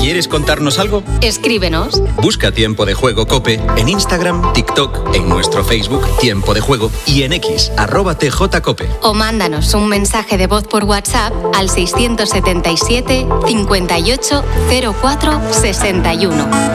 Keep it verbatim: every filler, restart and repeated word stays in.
¿Quieres contarnos algo? Escríbenos. Busca Tiempo de Juego COPE en Instagram, TikTok, en nuestro Facebook Tiempo de Juego y en X, arroba tjcope. O mándanos un mensaje de voz por WhatsApp al seiscientos setenta y siete, cincuenta y ocho, cero cuatro, sesenta y uno.